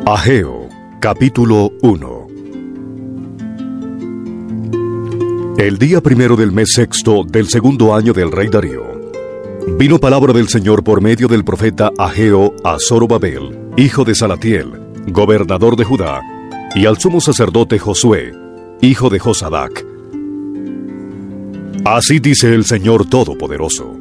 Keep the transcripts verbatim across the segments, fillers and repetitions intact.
Ageo, capítulo uno. El día primero del mes sexto del segundo año del rey Darío, vino palabra del Señor por medio del profeta Ageo a Zorobabel, hijo de Salatiel, gobernador de Judá, y al sumo sacerdote Josué, hijo de Josadac. Así dice el Señor Todopoderoso: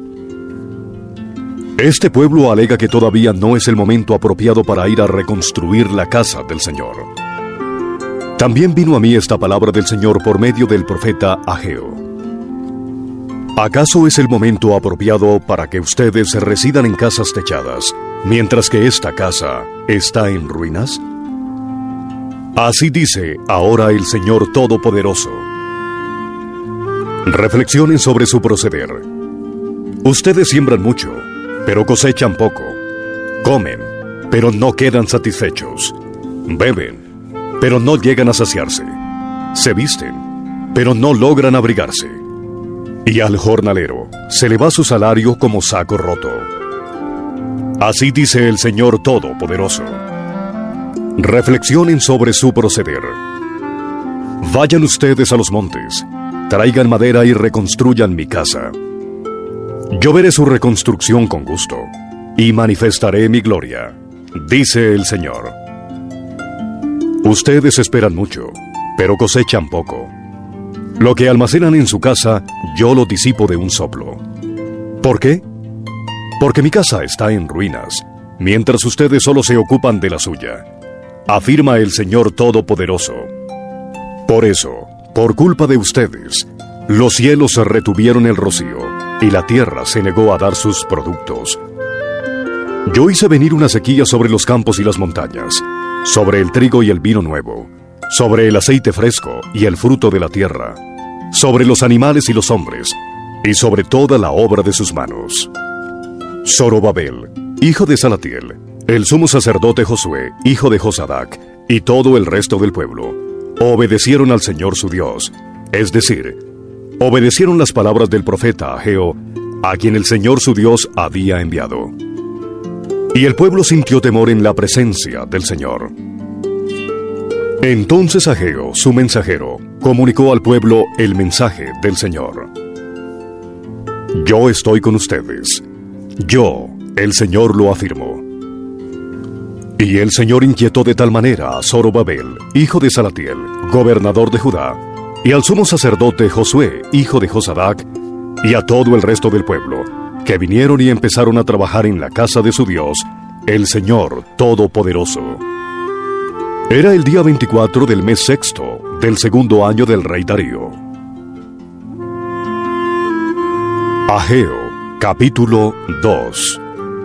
este pueblo alega que todavía no es el momento apropiado para ir a reconstruir la casa del Señor. También vino a mí esta palabra del Señor por medio del profeta Ageo. ¿Acaso es el momento apropiado para que ustedes residan en casas techadas, mientras que esta casa está en ruinas? Así dice ahora el Señor Todopoderoso. Reflexionen sobre su proceder. Ustedes siembran mucho, pero cosechan poco. Comen, pero no quedan satisfechos. Beben, pero no llegan a saciarse. Se visten, pero no logran abrigarse. Y al jornalero se le va su salario como saco roto. Así dice el Señor Todopoderoso. Reflexionen sobre su proceder. Vayan ustedes a los montes, traigan madera y reconstruyan mi casa. Yo veré su reconstrucción con gusto, y manifestaré mi gloria, dice el Señor. Ustedes esperan mucho, pero cosechan poco. Lo que almacenan en su casa, yo lo disipo de un soplo. ¿Por qué? Porque mi casa está en ruinas, mientras ustedes solo se ocupan de la suya, afirma el Señor Todopoderoso. Por eso, por culpa de ustedes, los cielos retuvieron el rocío, y la tierra se negó a dar sus productos. Yo hice venir una sequía sobre los campos y las montañas, sobre el trigo y el vino nuevo, sobre el aceite fresco y el fruto de la tierra, sobre los animales y los hombres, y sobre toda la obra de sus manos. Zorobabel, hijo de Salatiel, el sumo sacerdote Josué, hijo de Josadac, y todo el resto del pueblo, obedecieron al Señor su Dios, es decir, obedecieron las palabras del profeta Ageo, a quien el Señor su Dios había enviado. Y el pueblo sintió temor en la presencia del Señor. Entonces Ageo, su mensajero, comunicó al pueblo el mensaje del Señor. Yo estoy con ustedes. Yo, el Señor, lo afirmo. Y el Señor inquietó de tal manera a Zorobabel, hijo de Salatiel, gobernador de Judá, y al sumo sacerdote Josué, hijo de Josadac, y a todo el resto del pueblo, que vinieron y empezaron a trabajar en la casa de su Dios, el Señor Todopoderoso. Era el día veinticuatro del mes sexto del segundo año del rey Darío. Ageo, capítulo dos.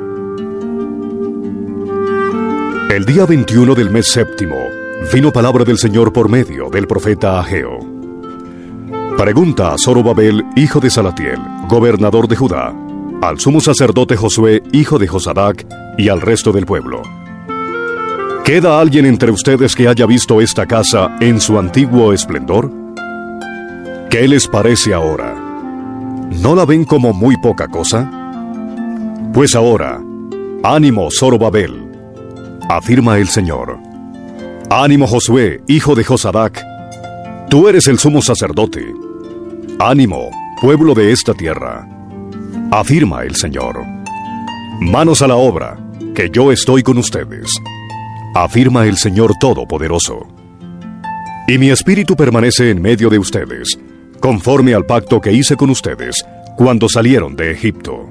El día veintiuno del mes séptimo, vino palabra del Señor por medio del profeta Ageo. Pregunta a Zorobabel, hijo de Salatiel, gobernador de Judá, al sumo sacerdote Josué, hijo de Josadac, y al resto del pueblo. ¿Queda alguien entre ustedes que haya visto esta casa en su antiguo esplendor? ¿Qué les parece ahora? ¿No la ven como muy poca cosa? Pues ahora, ánimo, Zorobabel, afirma el Señor. Ánimo, Josué, hijo de Josadac, tú eres el sumo sacerdote. Ánimo, pueblo de esta tierra, afirma el Señor. Manos a la obra, que yo estoy con ustedes, afirma el Señor Todopoderoso. Y mi espíritu permanece en medio de ustedes, conforme al pacto que hice con ustedes cuando salieron de Egipto.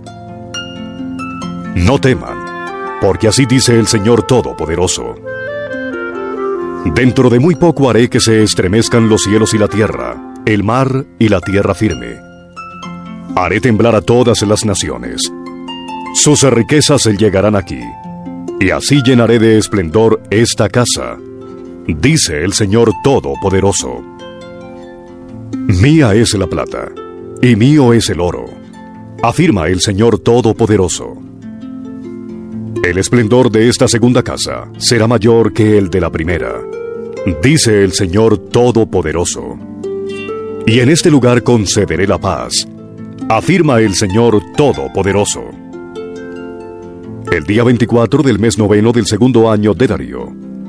No teman, porque así dice el Señor Todopoderoso. Dentro de muy poco haré que se estremezcan los cielos y la tierra, el mar y la tierra firme. Haré temblar a todas las naciones. Sus riquezas llegarán aquí, y así llenaré de esplendor esta casa, dice el Señor Todopoderoso. Mía es la plata, y mío es el oro, afirma el Señor Todopoderoso. El esplendor de esta segunda casa será mayor que el de la primera, dice el Señor Todopoderoso. Y en este lugar concederé la paz, afirma el Señor Todopoderoso. El día veinticuatro del mes noveno del segundo año de Darío,